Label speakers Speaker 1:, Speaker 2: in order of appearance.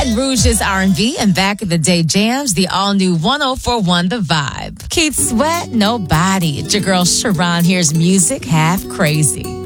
Speaker 1: Baton Rouge's R&B and back in the day jams, the all-new 104.1 The Vibe. Keith Sweat, Nobody. It's your girl Sharon. Here's music half crazy.